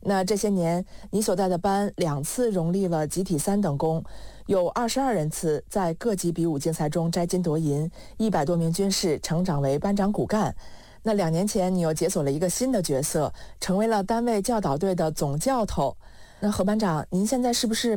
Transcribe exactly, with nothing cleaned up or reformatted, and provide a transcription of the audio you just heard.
那这些年，你所带的班两次荣立了集体三等功，有二十二人次在各级比武竞赛中摘金夺银，一百多名军士成长为班长骨干。那两年前，你又解锁了一个新的角色，成为了单位教导队的总教头。那何班长，您现在是不是